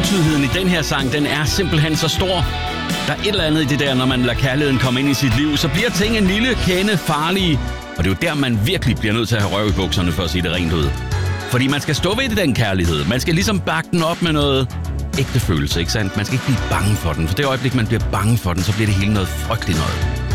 tvetydigheden i den her sang, den er simpelthen så stor. Der er et eller andet i det der, når man lader kærligheden komme ind i sit liv, så bliver ting en lille kende farlige. Og det er jo der, man virkelig bliver nødt til at have røv i bukserne for at sige det rent ud. Fordi man skal stå ved den kærlighed. Man skal ligesom bakke den op med noget ægte følelse, ikke sandt? Man skal ikke blive bange for den, for det øjeblik, man bliver bange for den, så bliver det hele noget frygteligt noget.